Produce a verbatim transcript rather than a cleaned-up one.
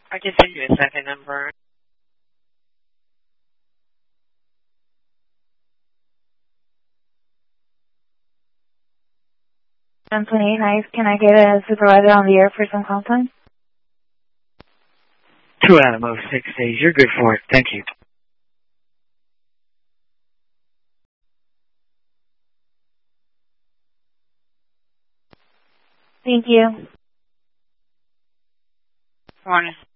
I can send you a second number. one twenty-eight Nice. Can I get a supervisor on the air for some call time? Two out of most six days. You're good for it. Thank you. Thank you. Morning.